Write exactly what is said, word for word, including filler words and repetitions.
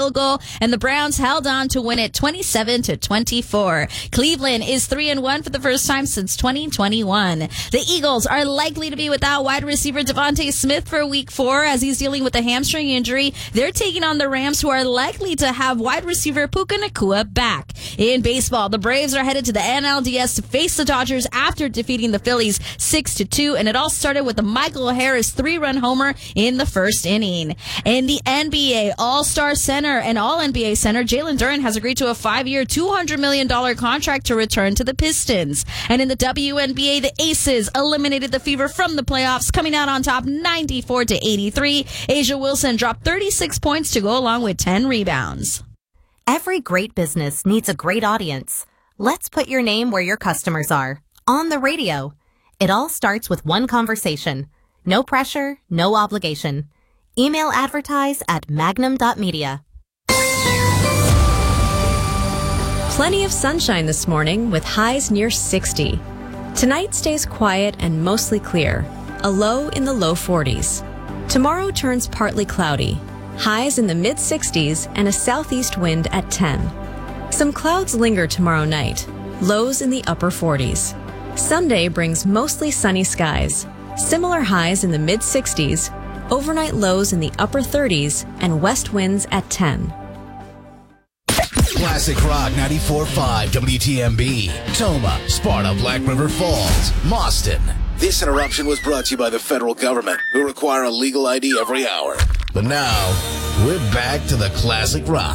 field goal, and the Browns held on to win it twenty-seven to twenty-four. Cleveland is three and one for the first time since twenty twenty-one. The Eagles are likely to be without wide receiver Devontae Smith for week four as he's dealing with a hamstring injury. They're taking on the Rams, who are likely to have wide receiver Puka Nacua back. In baseball, the Braves are headed to the N L D S to face the Dodgers after defeating the Phillies six to two, and it all started with a Michael Harris three-run homer in the first inning. In the N B A All-Star Center and All-N B A Center, Jalen Duren has agreed to a five-year, two hundred million dollars contract to return to the Pistons. And in the W N B A, the Aces eliminated the Fever from the playoffs, coming out on top ninety-four to eighty-three. A'ja Wilson dropped thirty-six points to go along with ten rebounds. Every great business needs a great audience. Let's put your name where your customers are. On the radio. It all starts with one conversation. No pressure, no obligation. Email advertise at magnum dot media. Plenty of sunshine this morning with highs near sixty. Tonight stays quiet and mostly clear, a low in the low forties. Tomorrow turns partly cloudy, highs in the mid sixties and a southeast wind at ten. Some clouds linger tomorrow night, lows in the upper forties. Sunday brings mostly sunny skies, similar highs in the mid sixties, overnight lows in the upper thirties, and west winds at ten. Classic Rock ninety-four point five W T M B, Toma, Sparta, Black River Falls, Mauston. This interruption was brought to you by the federal government, who require a legal I D every hour. But now, we're back to the Classic Rock.